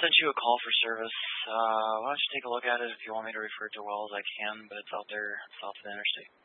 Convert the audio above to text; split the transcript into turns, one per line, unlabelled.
sent you a call for service. Why don't you take a look at it if you want me to refer it to Wells, I can, but it's out there south of the interstate.